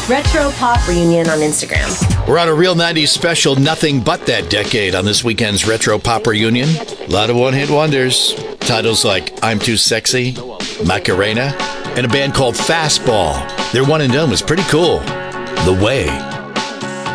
Retro Pop Reunion on Instagram. We're on a real 90s special, Nothing But That Decade, on this weekend's Retro Pop Reunion. A lot of one-hit wonders. Titles like I'm Too Sexy, Macarena, and a band called Fastball. Their one and done was pretty cool. The Way.